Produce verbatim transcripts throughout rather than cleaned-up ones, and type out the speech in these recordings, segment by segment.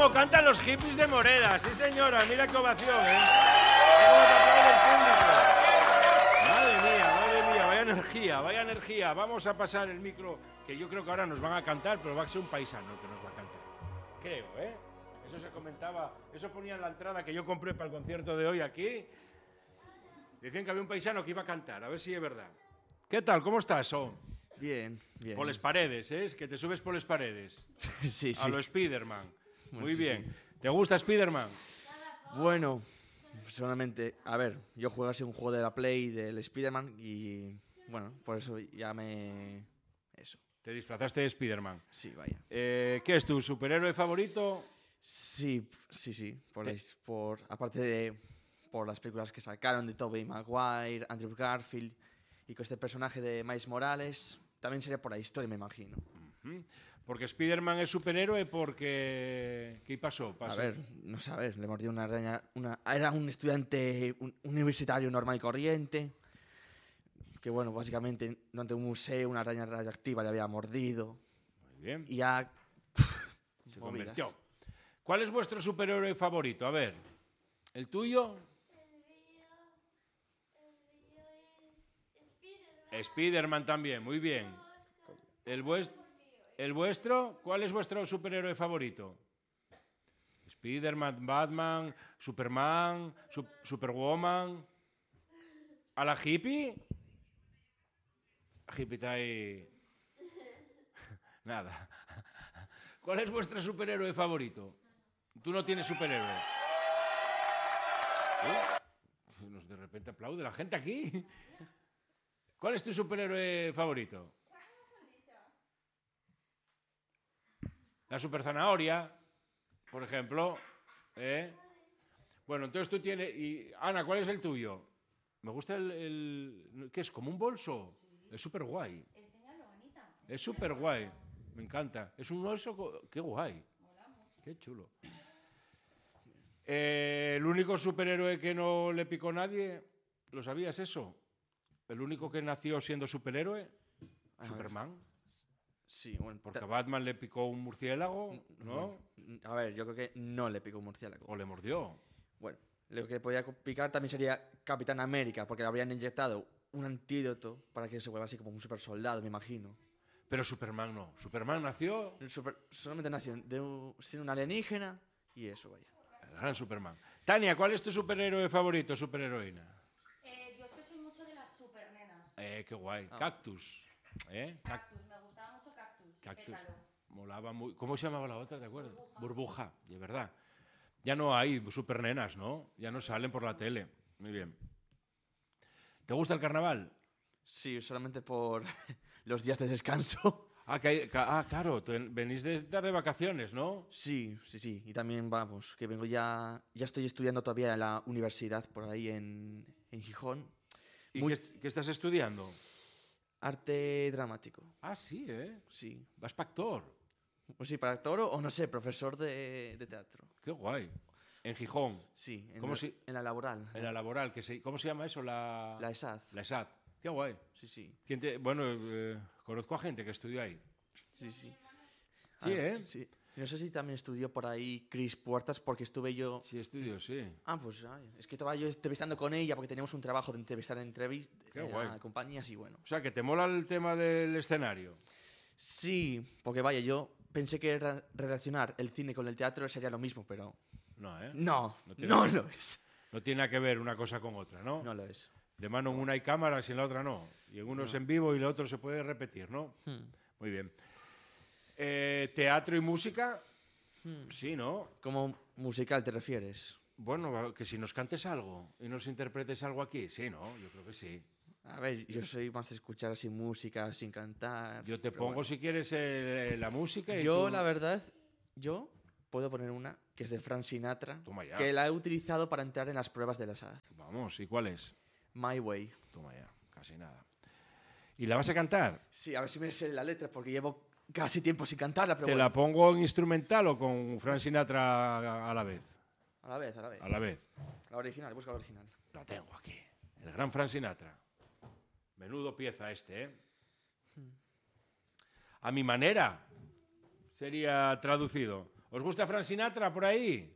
cómo cantan los hippies de Moreda. Sí, señora, mira qué ovación, ¿eh? Cómo te aplaude el público. Madre mía, madre mía, vaya energía, vaya energía. Vamos a pasar el micro, que yo creo que ahora nos van a cantar, pero va a ser un paisano el que nos va a cantar. Creo, ¿eh? Eso se comentaba, eso ponía en la entrada que yo compré para el concierto de hoy aquí. Decían que había un paisano que iba a cantar, a ver si es verdad. ¿Qué tal? ¿Cómo estás, oh? Bien, bien. Por las paredes, ¿eh? Es que te subes por las paredes. Sí, sí. A lo Spiderman. Bueno, Muy sí, bien. sí. ¿Te gusta Spiderman? Bueno, solamente, a ver, yo juego así un juego de la Play del Spider-Man y, bueno, por eso ya me... Eso. Te disfrazaste de Spiderman. Sí, vaya. Eh, ¿Qué es tu superhéroe favorito? Sí, sí, sí. Por, Te- la his- por aparte de por las películas que sacaron de Tobey Maguire, Andrew Garfield y con este personaje de Miles Morales, también sería por la historia, me imagino. Ujú. Porque Spiderman es superhéroe porque... ¿Qué pasó? A Pasó. ver, no sé, a ver, le mordió una araña. Una... Era un estudiante un- universitario normal y corriente. Que bueno, básicamente, durante un museo, una araña radioactiva le había mordido. Muy bien. Y ya. Se movidas. convirtió. ¿Cuál es vuestro superhéroe favorito? A ver. ¿El tuyo? Spiderman también, muy bien. ¿El, vues- ¿El vuestro? ¿Cuál es vuestro superhéroe favorito? Spiderman, Batman, Superman, Sup- Superwoman. ¿A la hippie? La hippie está ahí. Nada. ¿Cuál es vuestro superhéroe favorito? Tú no tienes superhéroe. Uh, nos de repente aplaude la gente aquí. ¿Cuál es tu superhéroe favorito? La super zanahoria, por ejemplo. ¿eh? Bueno, entonces tú tienes... Y, Ana, ¿cuál es el tuyo? Me gusta el... el- ¿Qué es? ¿Como un bolso? Es súper guay. Es súper guay. Me encanta. Es un bolso... co- Qué guay. Qué chulo. Eh, el único superhéroe que no le picó nadie, ¿lo sabías eso? El único que nació siendo superhéroe, A ver. Superman. Sí, bueno, Porque ta- a Batman le picó un murciélago, ¿no? bueno, a ver, yo creo que no le picó un murciélago. O le mordió. Bueno, lo que podía picar también sería Capitán América, porque le habrían inyectado un antídoto para que se vuelva así como un super soldado, me imagino. Pero Superman no. Superman nació El super- solamente nació de un, siendo un alienígena y eso, vaya. el gran Superman. Tania, ¿cuál es tu superhéroe favorito, superheroína? Eh, yo es que soy mucho de las supernenas. Eh, qué guay. Ah. Cactus. ¿Eh? Cac- Cactus, me gustaba mucho Cactus. y Cactus. Pétalo. Molaba muy... ¿Cómo se llamaba la otra, te acuerdas? Burbuja, de verdad. Ya no hay supernenas, ¿no? Ya no salen por la tele. Muy bien. ¿Te gusta el carnaval? Sí, solamente por los días de descanso. Ah, que hay- ca- ah, claro, te- venís de estar de vacaciones, ¿no? Sí, sí, sí. Y también, vamos, que vengo ya... Ya estoy estudiando todavía en la universidad por ahí en, en Gijón. ¿Y Muy- qué, est- qué estás estudiando? Arte dramático, Ah, sí, ¿eh? sí. Vas para actor. Pues sí, para actor o, o no sé, profesor de, de teatro. Qué guay. En Gijón, Sí, en, ¿Cómo la, si- en la laboral. en la laboral. Que se, ¿Cómo se llama eso? La, La ESAD. la ESAD. Qué guay. Sí, sí. ¿Quién te- bueno, eh, conozco a gente que estudió ahí. Sí, sí. Sí, ¿eh? Sí. Y no sé si también estudió por ahí Cris Puertas, porque estuve yo... Sí, estudió, sí. Ah, pues ay, es que estaba yo entrevistando con ella, porque teníamos un trabajo de entrevistar entrevi- Qué eh, guay. a compañías y bueno. O sea, que te mola el tema del escenario. Sí, porque vaya, yo pensé que ra- relacionar el cine con el teatro sería lo mismo, pero No, ¿eh? no, No tiene- no lo es. No tiene nada que ver una cosa con otra, ¿no? No lo es. De mano en una hay cámaras y en la otra no. Y en uno es en vivo y en el otro se puede repetir, ¿no? Hmm. Muy bien. Eh, ¿Teatro y música? Sí, ¿no? ¿Cómo musical te refieres? Bueno, que si nos cantes algo y nos interpretes algo aquí, sí, ¿no? Yo creo que sí. A ver, yo soy más de escuchar así música sin cantar. Yo te pero pongo, bueno. si quieres, eh, la música y Yo, tú- la verdad, yo puedo poner una que es de Frank Sinatra, Toma ya. que la he utilizado para entrar en las pruebas de la S A D. Vamos, ¿y cuál es? My Way. Toma ya, casi nada. ¿Y la vas a cantar? Sí, a ver si me sé la letra, porque llevo casi tiempo sin cantarla, pero ¿Te bueno. la pongo en instrumental o con Frank Sinatra a- a la vez? A la vez, a la vez. A la vez. La original, busca la original. La tengo aquí. El gran Frank Sinatra. Menudo pieza este, ¿eh? A mi manera sería traducido. ¿Os gusta Frank Sinatra por ahí?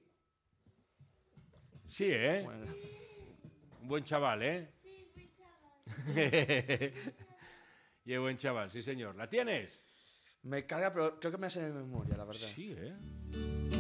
Sí, ¿eh? Bueno, Un buen chaval, ¿eh? Sí, buen chaval. Y es buen chaval, sí señor. ¿La tienes? me carga, pero creo que me hace de memoria, la verdad. Sí, ¿eh?